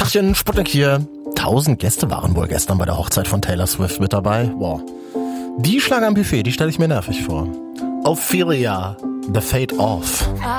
Tachchen, Sputnik hier. 1000 Gäste waren wohl gestern bei der Hochzeit von Taylor Swift mit dabei. Wow. Die Schlange am Buffet, die stelle ich mir nervig vor. Ophelia, The Fate Off.